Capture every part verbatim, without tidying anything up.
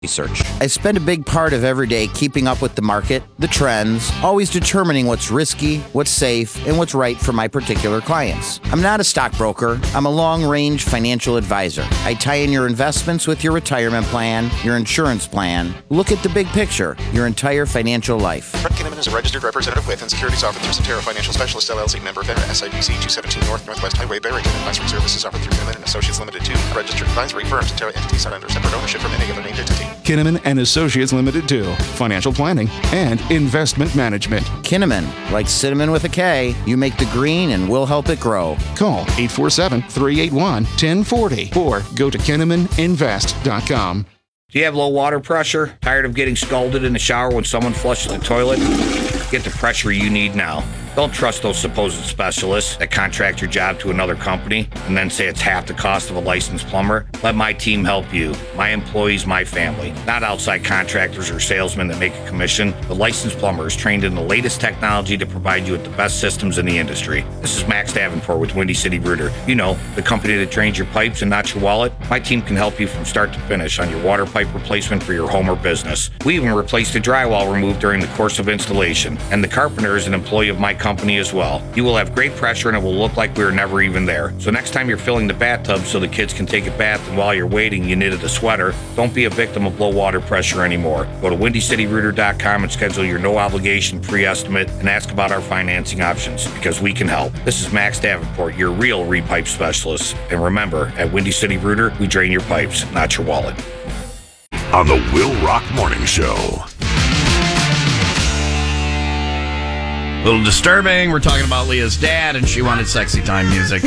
Research. I spend a big part of every day keeping up with the market, the trends, always determining what's risky, what's safe, and what's right for my particular clients. I'm not a stockbroker. I'm a long-range financial advisor. I tie in your investments with your retirement plan, your insurance plan. Look at the big picture, your entire financial life. Brett Kinnaman is a registered representative with and securities offered through Cetera Financial Specialists, L L C, member FINRA, S I B C two seventeen North Northwest Highway, Barrington. Advisory services offered through Kinnaman and Associates Limited, two registered advisory firms. Cetera entities are under separate ownership from any other named entity. Kinnaman and Associates Limited, two. Financial planning and investment management. Kinnaman, like cinnamon with a K, you make the green and we'll help it grow. Call eight four seven, three eight one, one zero four zero or go to kinnaman invest dot com. Do you have low water pressure? Tired of getting scalded in the shower when someone flushes the toilet? Get the pressure you need now. Don't trust those supposed specialists that contract your job to another company and then say it's half the cost of a licensed plumber. Let my team help you. My employees, my family. Not outside contractors or salesmen that make a commission. The licensed plumber is trained in the latest technology to provide you with the best systems in the industry. This is Max Davenport with Windy City Rooter. You know, the company that drains your pipes and not your wallet. My team can help you from start to finish on your water pipe replacement for your home or business. We even replaced the drywall removed during the course of installation. And the carpenter is an employee of my company as well. You will have great pressure and it will look like we were never even there. So next time you're filling the bathtub so the kids can take a bath and while you're waiting you knitted a sweater, don't be a victim of low water pressure anymore. Go to windy city rooter dot com and schedule your no obligation free estimate and ask about our financing options because we can help. This is Max Davenport, your real repipe specialist. And remember, at Windy City Rooter, we drain your pipes, not your wallet. On the Will Rock Morning Show. A little disturbing. We're talking about Leah's dad, and she wanted sexy time music.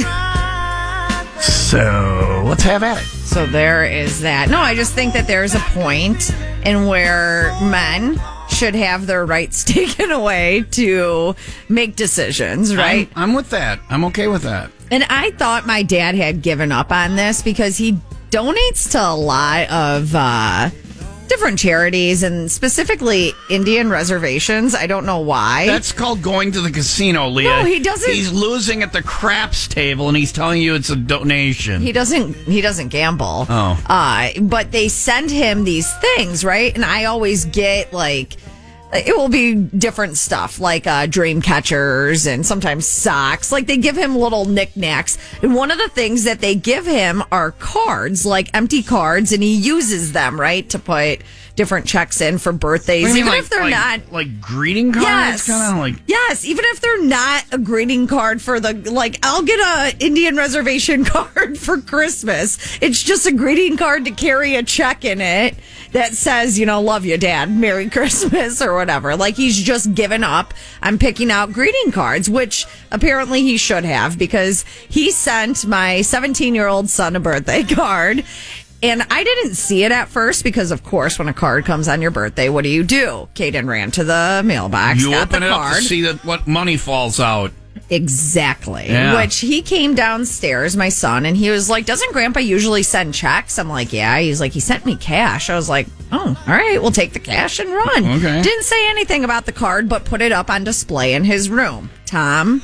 So let's have at it. So there is that. No, I just think that there's a point in where men should have their rights taken away to make decisions, right? I'm, I'm with that. I'm okay with that. And I thought my dad had given up on this because he donates to a lot of uh, different charities and specifically Indian reservations. I don't know why. That's called going to the casino, Leah. No, he doesn't. He's losing at the craps table and he's telling you it's a donation. He doesn't he doesn't gamble. Oh. Uh, but they send him these things, right? And I always get like it will be different stuff like uh, dream catchers and sometimes socks. Like they give him little knickknacks. And one of the things that they give him are cards, like empty cards, and he uses them, right, to put different checks in for birthdays, mean, even like, if they're like, not like greeting cards. Yes, kind of like yes, even if they're not a greeting card for the like, I'll get a Indian reservation card for Christmas. It's just a greeting card to carry a check in it that says, you know, love you, Dad, Merry Christmas or whatever. Like he's just given up on picking out greeting cards, which apparently he should have because he sent my seventeen-year-old son a birthday card. And I didn't see it at first because, of course, when a card comes on your birthday, what do you do? Kaden ran to the mailbox, you got open the it card. up to see that what money falls out. Exactly. Yeah. Which he came downstairs, my son, and he was like, doesn't Grandpa usually send checks? I'm like, yeah. He's like, he sent me cash. I was like, oh, all right, we'll take the cash and run. Okay. Didn't say anything about the card, but put it up on display in his room. Tom?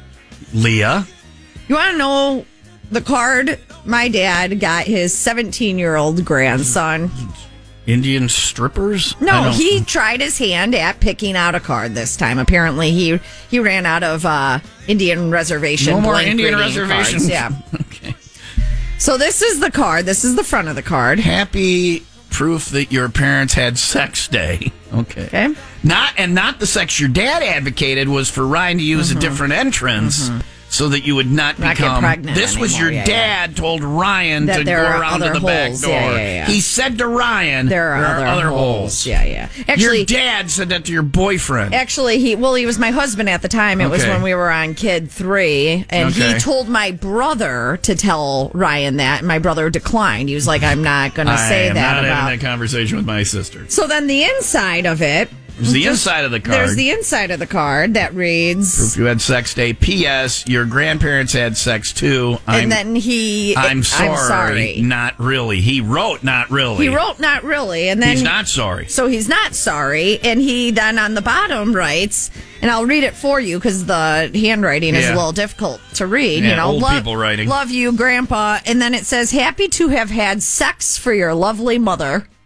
Leah? You want to know the card my dad got his seventeen-year-old grandson? Indian strippers? No, he tried his hand at picking out a card this time. Apparently, he he ran out of uh, Indian reservation. No more blank Indian greeting reservation. cards. Yeah. Okay. So this is the card. This is the front of the card. Happy proof that your parents had sex day. Okay. Okay. Not and not the sex your dad advocated was for Ryan to use Mm-hmm. a different entrance. Mm-hmm. So that you would not, Not get become pregnant This was anymore. your Yeah, dad told Ryan That to go there are around to other the back holes. door. Yeah, yeah, yeah. He said to Ryan, There are, there other, holes. holes. Yeah, yeah. Actually, your dad said that to your boyfriend. Actually, he well, he was my husband at the time. It was Okay. when we were on Kid Three, and Okay. he told my brother to tell Ryan that, and my brother declined. He was like, "I'm not going to say I am that not about." having that conversation with my sister. So then the inside of it. There's the just- inside of the card. There's the inside of the card that reads. Proof you had sex day. P S. Your grandparents had sex too. I'm, And then he. I'm sorry, I'm sorry. not really. He wrote not really. He wrote not really, and then He's not sorry. So he's not sorry, and he then on the bottom writes, and I'll read it for you because the handwriting is Yeah. a little difficult to read. Yeah, you know, old Lo- people writing. Love you, Grandpa, and then it says, "Happy to have had sex for your lovely mother."